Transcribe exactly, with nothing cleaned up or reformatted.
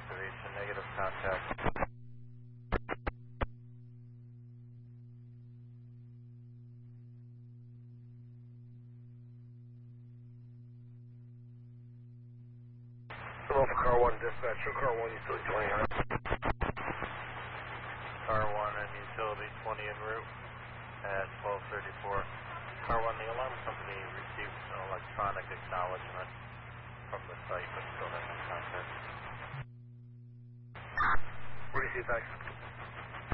activation, negative contact. Hello for car one dispatch, show car one utility twenty on. Car one and utility twenty en route at twelve thirty-four. Car one, the alarm company received an electronic acknowledgement from the site, but still has no contact. Where do you see tax?